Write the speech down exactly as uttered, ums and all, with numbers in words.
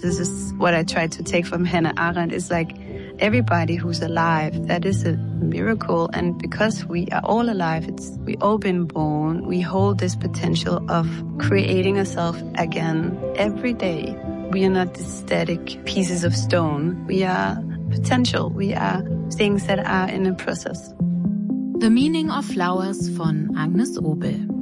this is what I tried to take from Hannah Arendt, is like everybody who's alive, that is a miracle. And because we are all alive, it's we all been born, we hold this potential of creating ourselves again every day. We are not these static pieces of stone. We are potential. We are things that are in a process. The Meaning of Flowers von Agnes Obel.